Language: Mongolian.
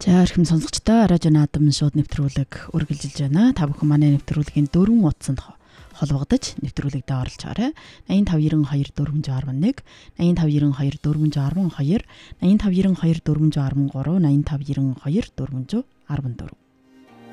За эрхэм сонсогчдоо радио наадам шууд нэвтрүүлэг үргэлжилж байна. Та бүхэн манай нэвтрүүлгийн 4 утсанд холбогдож нэвтрүүлэгдээ оролж байгаарай. 8592 461, 8592 412, 8592 413, 8592 414.